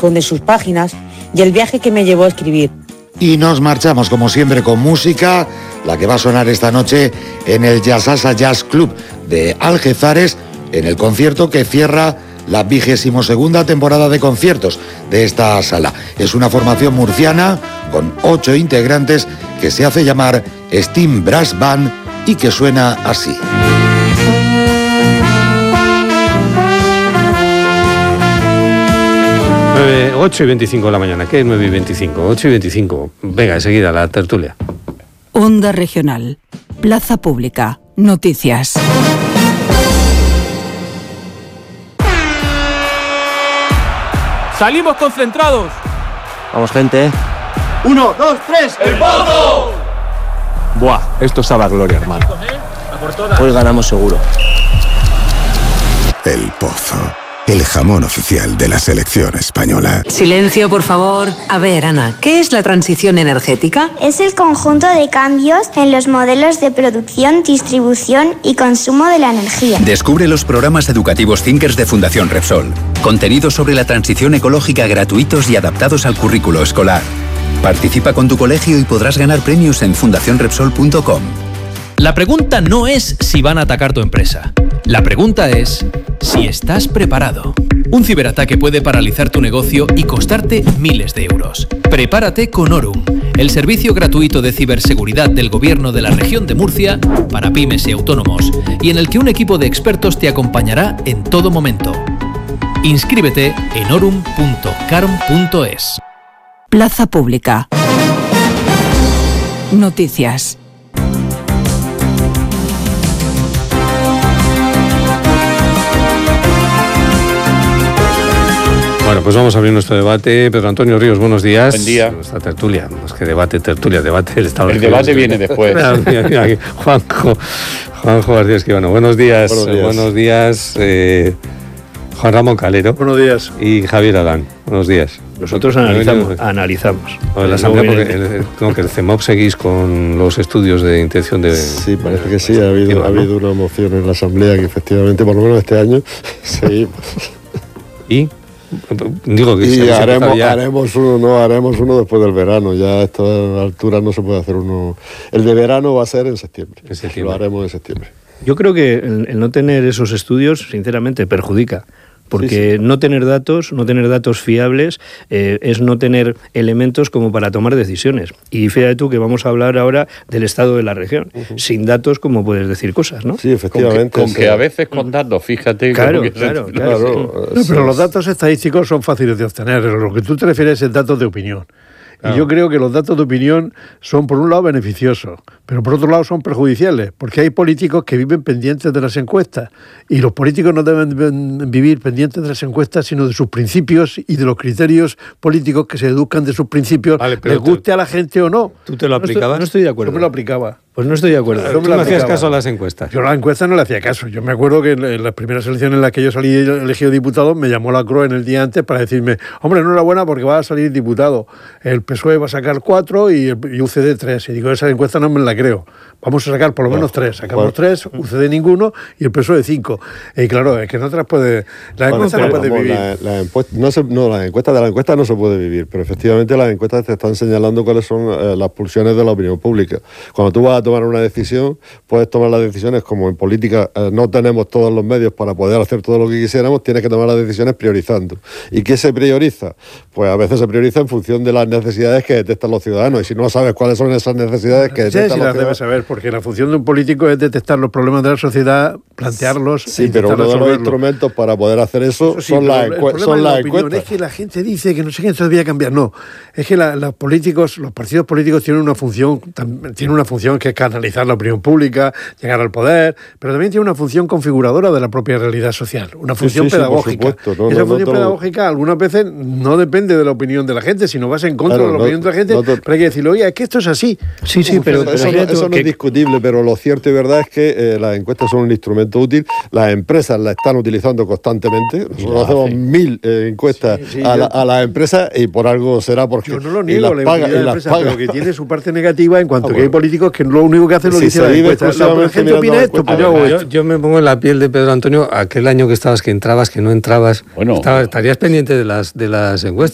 esconde sus páginas y el viaje que me llevó a escribir. Y nos marchamos como siempre con música, la que va a sonar esta noche en el Jazzasa Jazz Club de Algeciras, en el concierto que cierra la 22ª temporada de conciertos de esta sala. Es una formación murciana con 8 integrantes que se hace llamar Steam Brass Band y que suena así. 8:25 de la mañana. ¿Qué es 9:25? 8:25. Venga, enseguida la tertulia. Onda Regional. Plaza Pública. Noticias. ¡Salimos concentrados! Vamos, gente. 1, 2, 3. ¡El Pozo! Buah, esto sabe a gloria, hermano. Hoy ganamos seguro. El Pozo. El jamón oficial de la selección española. Silencio, por favor. A ver, Ana, ¿qué es la transición energética? Es el conjunto de cambios en los modelos de producción, distribución y consumo de la energía. Descubre los programas educativos Thinkers de Fundación Repsol. Contenidos sobre la transición ecológica gratuitos y adaptados al currículo escolar. Participa con tu colegio y podrás ganar premios en fundacionrepsol.com. La pregunta no es si van a atacar tu empresa. La pregunta es si estás preparado. Un ciberataque puede paralizar tu negocio y costarte miles de euros. Prepárate con Orum, el servicio gratuito de ciberseguridad del Gobierno de la Región de Murcia para pymes y autónomos, y en el que un equipo de expertos te acompañará en todo momento. Inscríbete en orum.carom.es. Plaza Pública. Noticias. Bueno, pues vamos a abrir nuestro debate. Pedro Antonio Ríos, buenos días. Buen día. Nuestra tertulia. No es que debate, tertulia, debate. El debate viene después. Mira, Juanjo García Esquivano. Buenos días. Buenos días. Juan Ramón Calero. Buenos días. Y Javier Adán. Buenos días. Nosotros analizamos. La asamblea, porque el CEMOP seguís con los estudios de intención de... Sí, parece que sí. Ha habido una moción en la asamblea que efectivamente, por lo menos este año, seguimos. ¿Y? Digo que y haremos uno después del verano. Ya a esta altura no se puede hacer uno. El de verano va a ser en septiembre. Lo haremos en septiembre. Yo creo que el no tener esos estudios, sinceramente, perjudica. Porque no tener datos fiables es no tener elementos como para tomar decisiones. Y fíjate tú que vamos a hablar ahora del estado de la región. Sin datos, ¿cómo puedes decir cosas, no? Sí, efectivamente. Con que a veces con datos, fíjate. Claro. Sí. No, pero los datos estadísticos son fáciles de obtener. Lo que tú te refieres es datos de opinión. Y yo creo que los datos de opinión son, por un lado, beneficiosos, pero por otro lado son perjudiciales, porque hay políticos que viven pendientes de las encuestas, y los políticos no deben vivir pendientes de las encuestas, sino de sus principios y de los criterios políticos que se deduzcan de sus principios, les guste a la gente o no. ¿Tú te lo aplicabas? No estoy de acuerdo. Yo me lo aplicaba. Pues no estoy de acuerdo. ¿Tú no hacías caso a las encuestas? Yo a las encuestas no le hacía caso. Yo me acuerdo que en las primeras elecciones en las que yo salí elegido diputado, me llamó la CROE en el día antes para decirme: hombre, enhorabuena porque vas a salir diputado. El PSOE va a sacar 4 y UCD 3. Y digo, esa encuesta no me la creo. Vamos a sacar por lo menos 3. Sacamos 3, UCD ninguno y el PSOE 5. Y claro, es que no te las puede... Las encuestas no puedes vivir. Las encuestas de la encuesta no se puede vivir, pero efectivamente las encuestas te están señalando cuáles son las pulsiones de la opinión pública. Cuando tú vas a tomar una decisión, puedes tomar las decisiones, como en política no tenemos todos los medios para poder hacer todo lo que quisiéramos, tienes que tomar las decisiones priorizando. ¿Y qué se prioriza? Pues a veces se prioriza en función de las necesidades que detectan los ciudadanos, y si no sabes cuáles son esas necesidades que detectan los ciudadanos... debes saber, porque la función de un político es detectar los problemas de la sociedad, plantearlos... Sí, pero uno de los instrumentos para poder hacer eso son las encuestas. Es que la gente dice que no sé qué se debía cambiar. No, es que los partidos políticos tienen una función que es canalizar la opinión pública, llegar al poder, pero también tiene una función configuradora de la propia realidad social, una función pedagógica. Por supuesto. Esa función pedagógica algunas veces no depende de la opinión de la gente, sino vas en contra de la opinión de la gente, pero hay que decirle, oye, es que esto es así. Sí, pero eso no es discutible, pero lo cierto y verdad es que las encuestas son un instrumento útil, las empresas la están utilizando constantemente, nosotros hacemos 1000 encuestas a las empresas y por algo será porque... Yo no lo niego, la utilidad de la empresa, pero que tiene su parte negativa en cuanto que hay políticos que lo único que hacen lo dice la encuesta. La gente opina esto, pues yo me pongo en la piel de Pedro Antonio, aquel año que entrabas, que no entrabas, estarías pendiente de las encuestas.